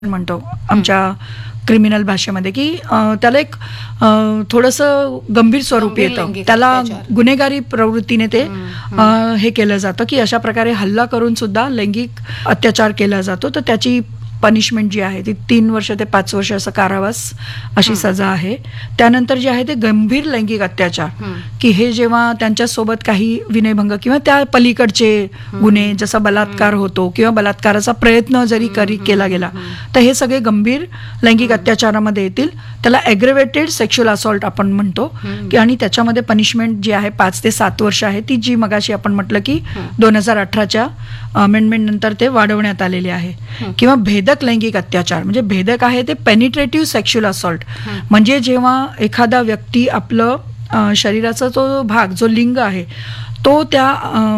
म्हणतो आमच्या क्रिमिनल भाषेमध्ये की त्याला एक थोडंसं गंभीर स्वरूप येतं, त्याला गुन्हेगारी प्रवृत्तीने ते हे केलं जातं की अशा प्रकारे हल्ला करून सुद्धा लैंगिक अत्याचार केला जातो. तर त्याची पनिशमेंट जी आहे ती 3 वर्ष ते 5 वर्ष असं कारावास अशी सजा आहे. त्यानंतर जे आहे ते गंभीर लैंगिक अत्याचार की हे जेव्हा त्यांच्यासोबत काही विनयभंग किंवा त्या पलीकडचे गुन्हे जसा बलात्कार होतो किंवा बलात्काराचा प्रयत्न जरी केला गेला तर हे सगळे गंभीर लैंगिक अत्याचारामध्ये येतील. त्याला ॲग्रेवेटेड सेक्शुअल असॉल्ट आपण म्हणतो की आणि त्याच्यामध्ये पनिशमेंट जी आहे 5 ते 7 वर्ष आहे, ती जी मगाशी आपण म्हटलं की 2018च्या अमेंडमेंट नंतर ते वाढवण्यात आलेले आहे. किंवा भेदक लैंगिक अत्याचार म्हणजे भेदक आहे ते पेनिट्रेटिव्ह सेक्शुअल असॉल्ट म्हणजे जेव्हा एखादा व्यक्ती आपलं शरीराचा तो भाग जो लिंग आहे तो त्या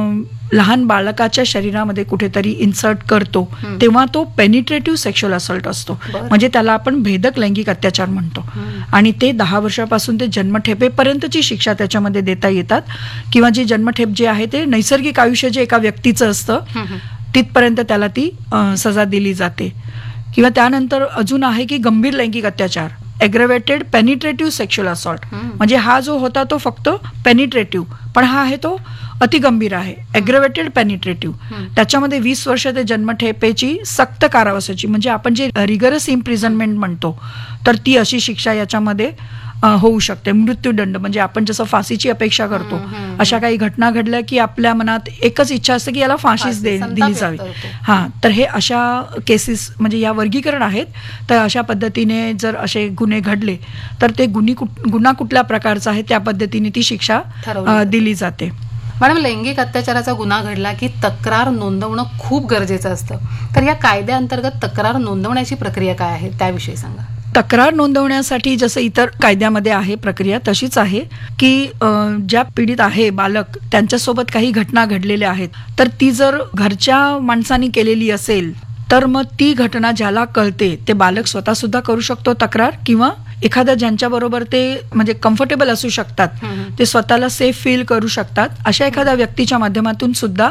लहान बालकाच्या शरीरामध्ये कुठेतरी इन्सर्ट करतो तेव्हा तो पेनिट्रेटिव्ह सेक्शुअल असॉल्ट असतो. म्हणजे त्याला आपण भेदक लैंगिक अत्याचार म्हणतो. आणि ते 10 वर्षापासून ते जन्मठेपेपर्यंतची शिक्षा त्याच्यामध्ये देता येतात. किंवा जी जन्मठेप जे आहे ते नैसर्गिक आयुष्य जे एका व्यक्तीचं असतं तिथपर्यंत त्याला ती सजा दिली जाते. किंवा त्यानंतर अजून आहे की गंभीर लैंगिक अत्याचार ॲग्रेवेटेड पेनिट्रेटिव्ह सेक्शुअल असॉल्ट म्हणजे हा जो होता तो फक्त पेनिट्रेटिव्ह, पण हा आहे तो अतिगंभीर आहे ॲग्रेवेटेड पेनिट्रेटिव्ह. त्याच्यामध्ये 20 वर्ष ते जन्मठेपेची सक्त कारावासाची म्हणजे आपण जे रिगरस इम्प्रिझनमेंट म्हणतो तर ती अशी शिक्षा याच्यामध्ये होऊ शकते. मृत्यूदंड म्हणजे आपण जसं फाशीची अपेक्षा करतो अशा काही घटना घडल्या की आपल्या मनात एकच इच्छा असते की याला फाशीच दिली जावी. तर हे अशा केसेस म्हणजे या वर्गीकरण आहेत. तर अशा पद्धतीने जर असे गुन्हे घडले तर ते गुन्हा कुठल्या प्रकारचा आहे त्या पद्धतीने ती शिक्षा दिली जाते. मॅडम, लैंगिक अत्याचाराचा गुन्हा घडला की तक्रार नोंदवणं खूप गरजेचं असतं. तर या कायद्याअंतर्गत तक्रार नोंदवण्याची प्रक्रिया काय आहे त्याविषयी सांगा. तक्रार नोंदवण्यासाठी जसं इतर कायद्यामध्ये आहे प्रक्रिया तशीच आहे की ज्या पीडित आहे बालक त्यांच्यासोबत काही घटना घडलेल्या आहेत तर ती जर घरच्या माणसांनी केलेली असेल तर मग ती घटना ज्याला कळते ते बालक स्वतः सुद्धा करू शकतो तक्रार किंवा एखाद्या ज्यांच्याबरोबर ते म्हणजे कम्फर्टेबल असू शकतात ते स्वतःला सेफ फील करू शकतात अशा एखाद्या व्यक्तीच्या माध्यमातून सुद्धा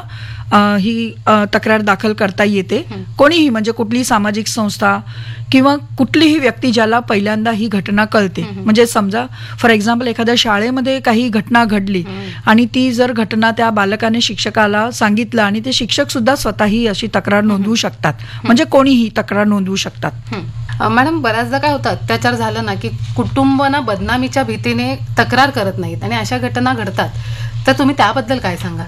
ही तक्रार दाखल करता येते. कोणीही म्हणजे कुठलीही सामाजिक संस्था किंवा कुठलीही व्यक्ती ज्याला पहिल्यांदा ही घटना कळते. म्हणजे समजा फॉर एक्झाम्पल एखाद्या शाळेमध्ये काही घटना घडली आणि ती जर घटना त्या बालकाने शिक्षकाला सांगितलं आणि ते शिक्षक सुद्धा स्वतःही अशी तक्रार नोंदवू शकतात. म्हणजे कोणीही तक्रार नोंदवू शकतात. मॅडम, बऱ्याचदा काय होतं अत्याचार झालं ना की कुटुंबांना बदनामीच्या भीतीने तक्रार करत नाहीत आणि अशा घटना घडतात. तर तुम्ही त्याबद्दल काय सांगाल?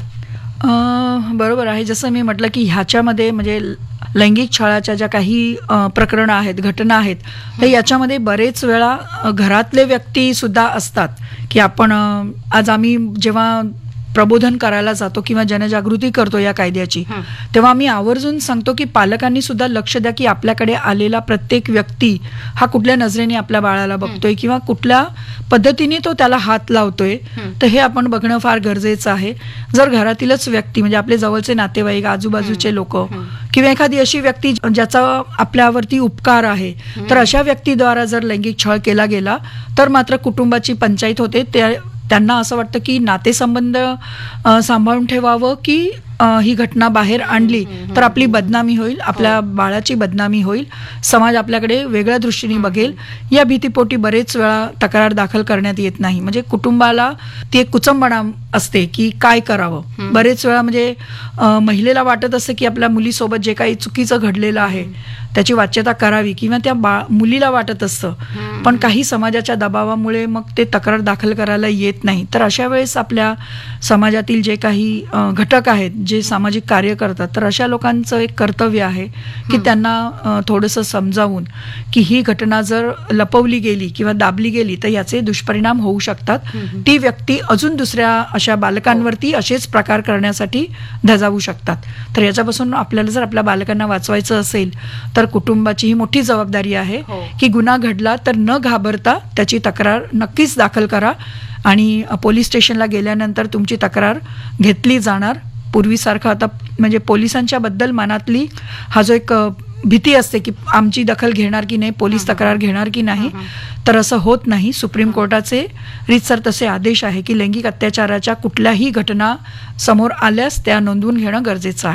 बरोबर आहे. जसं मी म्हटलं की ह्याच्यामध्ये म्हणजे लैंगिक छळाच्या ज्या काही प्रकरणं आहेत घटना आहेत तर याच्यामध्ये बरेच वेळा घरातले व्यक्ती सुद्धा असतात की आपण आज आम्ही जेव्हा प्रबोधन करायला जातो किंवा जनजागृती करतो या कायद्याची तेव्हा आम्ही आवर्जून सांगतो की पालकांनी सुद्धा लक्ष द्या की आपल्याकडे आलेला प्रत्येक व्यक्ती हा कुठल्या नजरेने आपल्या बाळाला बघतोय किंवा कुठल्या पद्धतीने तो त्याला हात लावतोय तर हे आपण बघणं फार गरजेचं आहे. जर घरातीलच व्यक्ती म्हणजे आपले जवळचे नातेवाईक आजूबाजूचे लोक किंवा एखादी अशी व्यक्ती ज्याचा आपल्यावरती उपकार आहे तर अशा व्यक्तीद्वारा जर लैंगिक छळ केला गेला तर मात्र कुटुंबाची पंचायत होते. त्यांना असं वाटतं की नातेसंबंध सांभाळून ठेवावं की ही घटना बाहेर आणली तर आपली बदनामी होईल, आपल्या बाळाची बदनामी होईल, समाज आपल्याकडे वेगळ्या दृष्टीने बघेल. या भीतीपोटी बरेच वेळा तक्रार दाखल करण्यात येत नाही. म्हणजे कुटुंबाला ती एक कुचंबणा असते की काय करावं. बरेच वेळा म्हणजे महिलेला वाटत असतं की आपल्या मुलीसोबत जे काही चुकीचं घडलेलं आहे त्याची वाच्यता करावी किंवा त्या मुलीला वाटत असतं पण काही समाजाच्या दबावामुळे मग ते तक्रार दाखल करायला येत नाही. तर अशा वेळेस आपल्या समाजातील जे काही घटक आहेत जे सामाजिक कार्य करतात तर अशा लोकांचं एक कर्तव्य आहे की त्यांना थोडंसं समजावून की ही घटना जर लपवली गेली किंवा दाबली गेली तर याचे दुष्परिणाम होऊ शकतात. ती व्यक्ती अजून दुसऱ्या अशा बालकांवरती असेच प्रकार करण्यासाठी धजावू शकतात. तर याच्यापासून आपल्याला जर आपल्या बालकांना वाचवायचं असेल तर कुटुंबाची ही मोठी जबाबदारी आहे की गुन्हा घडला तर न घाबरता त्याची तक्रार नक्कीच दाखल करा आणि पोलीस स्टेशनला गेल्यानंतर तुमची तक्रार घेतली जाणार. पूर्वीसारखं आता म्हणजे पोलिसांच्या बद्दल मनातली हा जो एक भीती असते की आमची दखल घेणार की नाही, पोलीस तक्रार घेणार की नाही, तर असं होत नाही. सुप्रीम कोर्टाचे रीतसर तसे आदेश आहे की लैंगिक अत्याचाराच्या कुठल्याही घटना समोर आल्यास त्या नोंदवून घेणं गरजेचं आहे.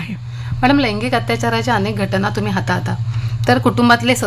मॅडम, लैंगिक अत्याचाराच्या अनेक घटना तुम्ही हाताळता, तर कुटुंबातले